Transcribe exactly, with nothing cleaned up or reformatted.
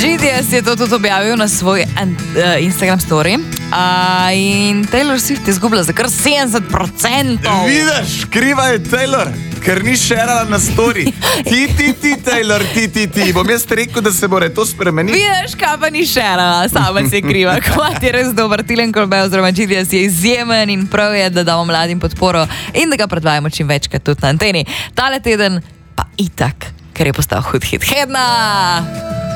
G-Diaz je to tudi objavil na svoj uh, Instagram story uh, in Taylor Swift je izgubila za kar sedemdeset procentov. Vidiš, kriva je Taylor, ker ni šerala na story. Ti, ti, ti, Taylor, ti, ti, ti. Bom jaz rekel, da se more to spremeniti. Vidiš, kaj pa ni šerala, sama si je kriva. Kvat je res dober, Tilen Kolbe oziroma G-Diaz je izjemen in prav je, da damo mladim podporo in da ga predvajamo čim večkrat tudi na anteni. Tale teden pa itak, ker je postal hud hit tedna.